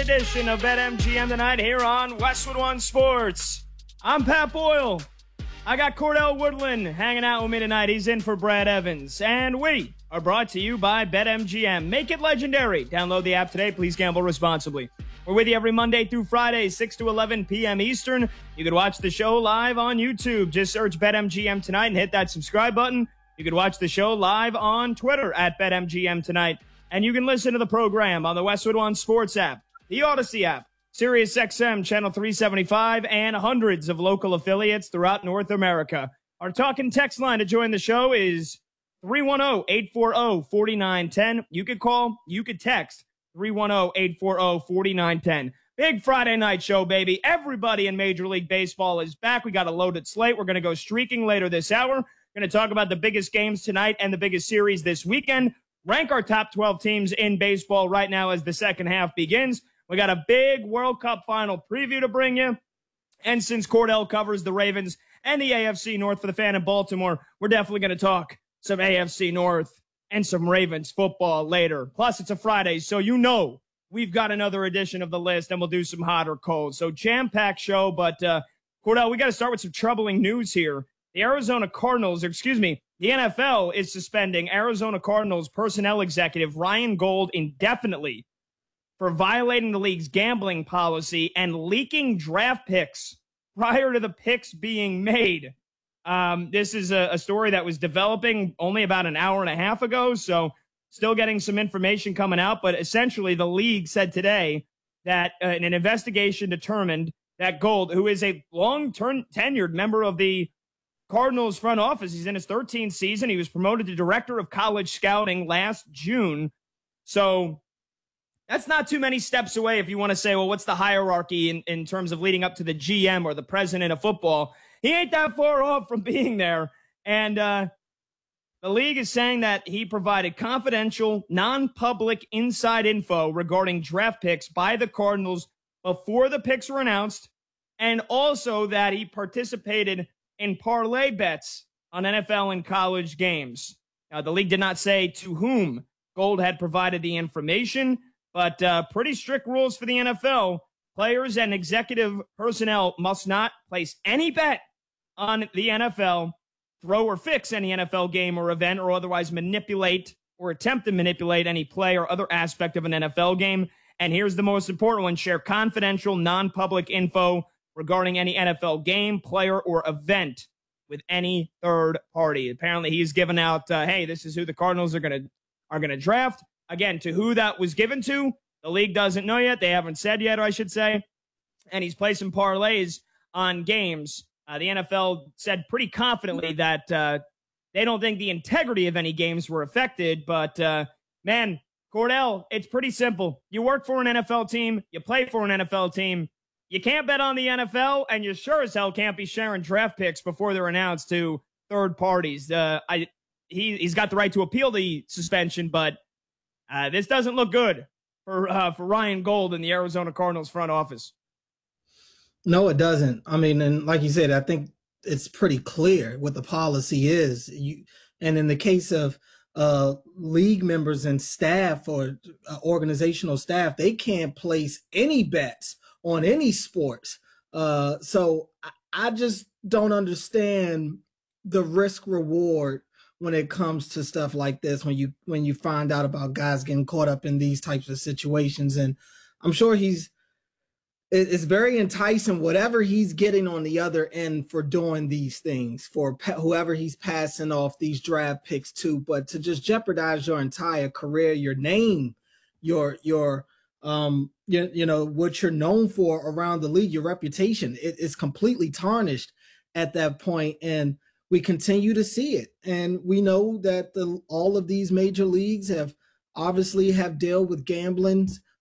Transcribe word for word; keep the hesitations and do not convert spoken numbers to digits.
edition of BetMGM tonight here on Westwood One Sports. I'm Pat Boyle. I got Cordell Woodland hanging out with me tonight. He's in for Brad Evans. And we are brought to you by BetMGM. Make it legendary. Download the app today. Please gamble responsibly. We're with you every Monday through Friday, six to eleven p.m. Eastern. You can watch the show live on YouTube. Just search BetMGM tonight and hit that subscribe button. You can watch the show live on Twitter at BetMGM tonight. And you can listen to the program on the Westwood One Sports app, the Odyssey app, Sirius X M Channel three seventy-five, and hundreds of local affiliates throughout North America. Our talk and text line to join the show is three one zero, eight four zero, four nine one zero. You could call, you could text three one zero, eight four zero, four nine one zero. Big Friday night show, baby. Everybody in Major League Baseball is back. We got a loaded slate. We're going to go streaking later this hour. We're going to talk about the biggest games tonight and the biggest series this weekend. Rank our top twelve teams in baseball right now as the second half begins. We got a big World Cup final preview to bring you. And since Cordell covers the Ravens and the A F C North for the fan in Baltimore, we're definitely going to talk some A F C North and some Ravens football later. Plus, it's a Friday, so you know we've got another edition of the list, and we'll do some hot or cold. So jam-packed show, but uh, Cordell, we got to start with some troubling news here. The Arizona Cardinals, or excuse me, the N F L is suspending Arizona Cardinals personnel executive Ryan Gold indefinitely for violating the league's gambling policy and leaking draft picks prior to the picks being made. Um, this is a, a story that was developing only about an hour and a half ago, so still getting some information coming out. But essentially, the league said today that uh, an investigation determined that Gold, who is a long-term tenured member of the Cardinals front office, he's in his thirteenth season. He was promoted to director of college scouting last June. So that's not too many steps away if you want to say, well, what's the hierarchy in, in terms of leading up to the G M or the president of football? He ain't that far off from being there. And uh, the league is saying that he provided confidential, non-public inside info regarding draft picks by the Cardinals before the picks were announced, and also that he participated in parlay bets on N F L and college games. Now, the league did not say to whom Gold had provided the information, but uh, pretty strict rules for the N F L. Players and executive personnel must not place any bet on the N F L, throw or fix any N F L game or event, or otherwise manipulate or attempt to manipulate any play or other aspect of an N F L game. And here's the most important one: share confidential, non-public info regarding any N F L game, player, or event with any third party. Apparently, he's given out, uh, hey, this is who the Cardinals are going to are going to draft. Again, to who that was given to, the league doesn't know yet. They haven't said yet, I should say. And he's placing parlays on games. Uh, the N F L said pretty confidently that uh, they don't think the integrity of any games were affected. But, uh, man, Cordell, it's pretty simple. You work for an N F L team. You play for an N F L team. You can't bet on the N F L, and you sure as hell can't be sharing draft picks before they're announced to third parties. Uh, I he, he's got the right to appeal the suspension, but uh, this doesn't look good for uh, for Ryan Gold in the Arizona Cardinals front office. No, it doesn't. I mean, and like you said, I think it's pretty clear what the policy is. You, and in the case of uh, league members and staff or uh, organizational staff, they can't place any bets on any sports. Uh, so I, I just don't understand the risk reward when it comes to stuff like this, when you when you find out about guys getting caught up in these types of situations. And I'm sure he's it, it's very enticing whatever he's getting on the other end for doing these things, for pe- whoever he's passing off these draft picks to. But to just jeopardize your entire career, your name, your your um you, you know what you're known for around the league, your reputation, it is completely tarnished at that point. And we continue to see it. And we know that the all of these major leagues have obviously have dealt with gambling